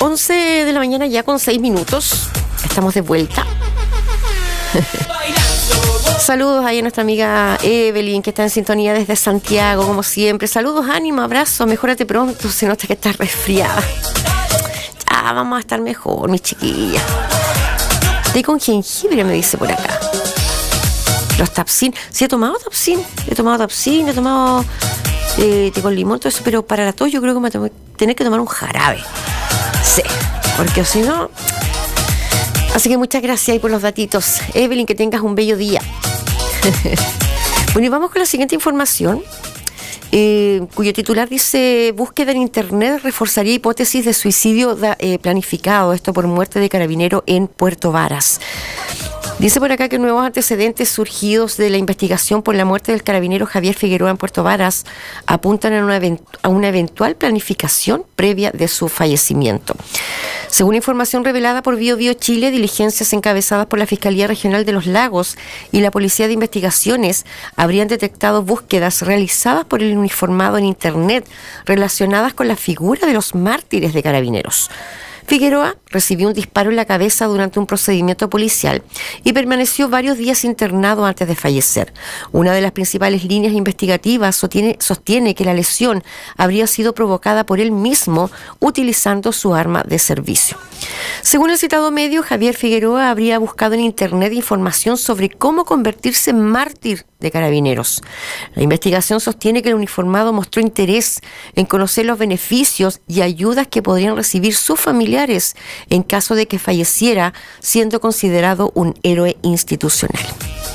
11 de la mañana ya con 6 minutos. Estamos de vuelta. Saludos ahí a nuestra amiga Evelyn, que está en sintonía desde Santiago, como siempre. Saludos, ánimo, abrazo, mejórate pronto. Se nota que estás resfriada. Ya vamos a estar mejor, mi chiquilla. Té con jengibre, me dice por acá. Los Tapsin. Sí, he tomado Tapsin. He tomado té con limón, todo eso, pero para la tos yo creo que me voy a tener que tomar un jarabe. Sí, porque si no... Así que muchas gracias ahí por los datitos. Evelyn, que tengas un bello día. Bueno, y vamos con la siguiente información, cuyo titular dice: búsqueda en internet reforzaría hipótesis de suicidio planificado, esto por muerte de carabinero en Puerto Varas. Dice por acá que nuevos antecedentes surgidos de la investigación por la muerte del carabinero Javier Figueroa en Puerto Varas apuntan a una eventual planificación previa de su fallecimiento. Según información revelada por Bio Chile, diligencias encabezadas por la Fiscalía Regional de los Lagos y la Policía de Investigaciones habrían detectado búsquedas realizadas por el uniformado en Internet relacionadas con la figura de los mártires de carabineros. Figueroa recibió un disparo en la cabeza durante un procedimiento policial y permaneció varios días internado antes de fallecer. Una de las principales líneas investigativas sostiene que la lesión habría sido provocada por él mismo utilizando su arma de servicio. Según el citado medio, Javier Figueroa habría buscado en Internet información sobre cómo convertirse en mártir de carabineros. La investigación sostiene que el uniformado mostró interés en conocer los beneficios y ayudas que podrían recibir sus familiares en caso de que falleciera, siendo considerado un héroe institucional.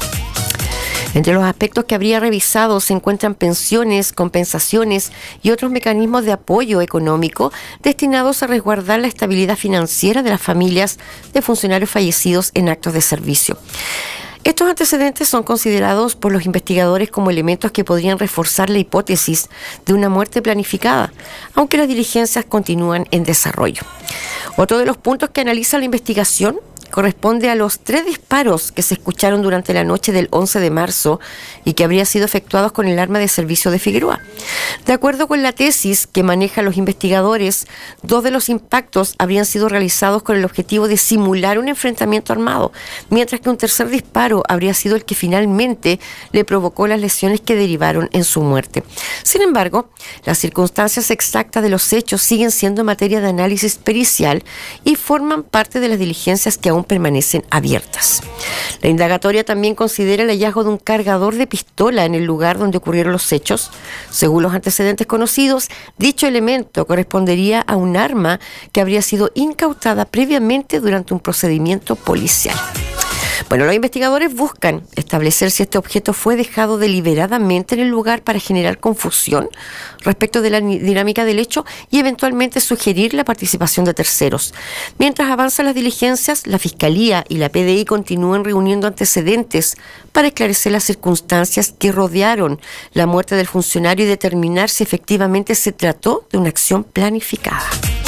Entre los aspectos que habría revisado se encuentran pensiones, compensaciones y otros mecanismos de apoyo económico destinados a resguardar la estabilidad financiera de las familias de funcionarios fallecidos en actos de servicio. Estos antecedentes son considerados por los investigadores como elementos que podrían reforzar la hipótesis de una muerte planificada, aunque las diligencias continúan en desarrollo. Otro de los puntos que analiza la investigación corresponde a los 3 disparos que se escucharon durante la noche del 11 de marzo y que habrían sido efectuados con el arma de servicio de Figueroa. De acuerdo con la tesis que manejan los investigadores, 2 de los impactos habrían sido realizados con el objetivo de simular un enfrentamiento armado, mientras que un tercer disparo habría sido el que finalmente le provocó las lesiones que derivaron en su muerte. Sin embargo, las circunstancias exactas de los hechos siguen siendo materia de análisis pericial y forman parte de las diligencias que aún permanecen abiertas. La indagatoria también considera el hallazgo de un cargador de pistola en el lugar donde ocurrieron los hechos. Según los antecedentes conocidos, dicho elemento correspondería a un arma que habría sido incautada previamente durante un procedimiento policial. Bueno, los investigadores buscan establecer si este objeto fue dejado deliberadamente en el lugar para generar confusión respecto de la dinámica del hecho y eventualmente sugerir la participación de terceros. Mientras avanzan las diligencias, la Fiscalía y la PDI continúan reuniendo antecedentes para esclarecer las circunstancias que rodearon la muerte del funcionario y determinar si efectivamente se trató de una acción planificada.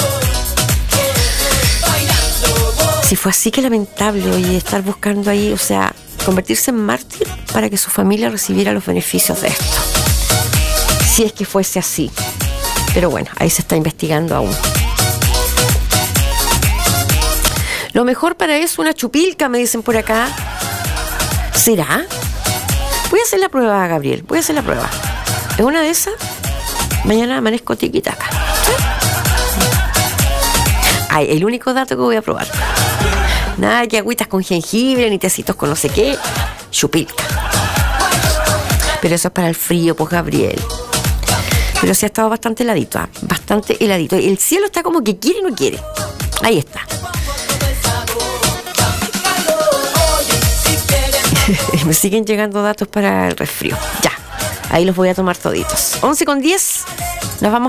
Si fue así, que lamentable, oye, estar buscando ahí, o sea, convertirse en mártir para que su familia recibiera los beneficios de esto. Si es que fuese así. Pero bueno, ahí se está investigando aún. Lo mejor para eso, una chupilca, me dicen por acá. ¿Será? Voy a hacer la prueba, Gabriel, voy a hacer la prueba. En una de esas, mañana amanezco tiquitaca. ¿Sí? Ay, el único dato que voy a probar. Nada que agüitas con jengibre, ni tecitos con no sé qué. Chupilca. Pero eso es para el frío, pues, Gabriel. Pero sí ha estado bastante heladito, ¿eh? Bastante heladito. El cielo está como que quiere y no quiere. Ahí está. Me siguen llegando datos para el resfrío. Ya, ahí los voy a tomar toditos. 11:10. Nos vamos